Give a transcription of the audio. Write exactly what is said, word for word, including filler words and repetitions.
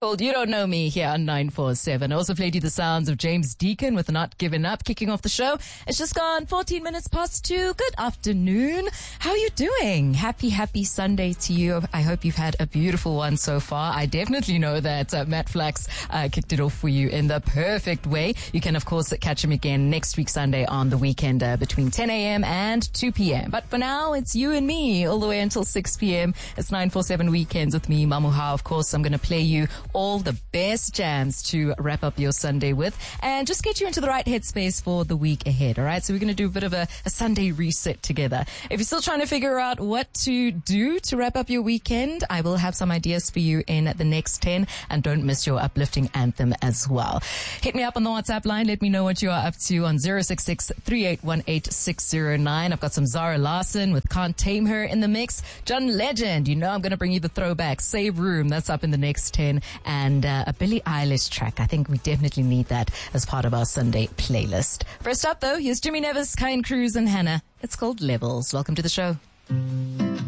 Called You Don't Know Me here on nine four seven. I also played you the sounds of James Deacon with Not Giving Up, kicking off the show. It's just gone fourteen minutes past two. Good afternoon. How are you doing? Happy, happy Sunday to you. I hope you've had a beautiful one so far. I definitely know that uh, Matt Flax uh, kicked it off for you in the perfect way. You can, of course, catch him again next week Sunday on the weekend uh, between ten a.m. and two p.m. But for now, it's you and me all the way until six p.m. It's nine four seven Weekends with me, Mamuha. Of course, I'm going to play you all the best jams to wrap up your Sunday with and just get you into the right headspace for the week ahead. All right. So we're going to do a bit of a, a Sunday reset together. If you're still trying to figure out what to do to wrap up your weekend, I will have some ideas for you in the next ten, and don't miss your uplifting anthem as well. Hit me up on the WhatsApp line. Let me know what you are up to on zero six six, three eight one eight, six zero nine. I've got some Zara Larson with Can't Tame Her in the mix. John Legend, you know I'm going to bring you the throwback. Save Room, that's up in the next ten. And uh, a Billie Eilish track. I think we definitely need that as part of our Sunday playlist. First up, though, here's Jimmy Nevis, Kyan Cruz, and Hannah. It's called Levels. Welcome to the show.